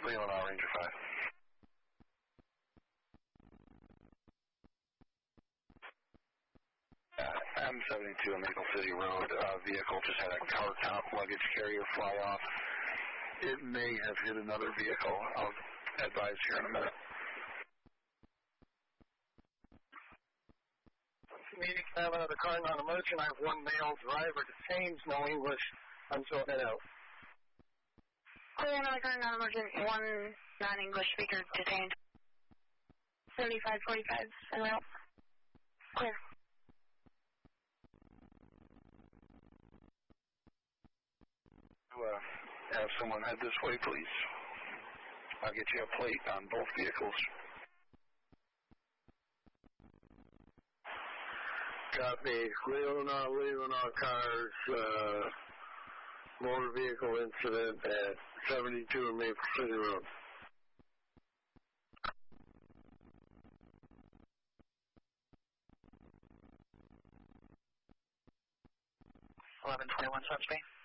Leelanau, Ranger 5. M72 on Maple City Road. Vehicle just had a car top luggage carrier fly off. It may have hit another vehicle. I'll advise here in a minute. Meeting, I have another car non-emergent. I have one male driver detained, no English. I'm sorting that out. Clear another car non-emergent, one non-English speaker detained. 3545 en route. Clear. Have someone head this way, please. I'll get you a plate on both vehicles. Copy. Leelanau cars, motor vehicle incident at 72 on Maple City Road. $1121 South Bay.